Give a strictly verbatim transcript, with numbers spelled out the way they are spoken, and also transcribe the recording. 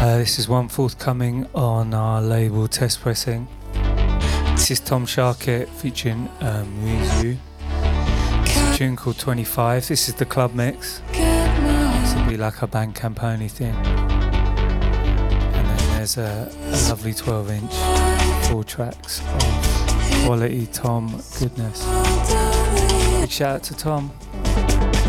Uh, this is one forthcoming on our label Test Pressing. This is Tom Sharkett featuring um, Muizu. It's a tune called twenty-five. This is the club mix. This will be like a Bandcamp only thing. And then there's a, a lovely twelve inch, four tracks of quality Tom goodness. Big shout out to Tom.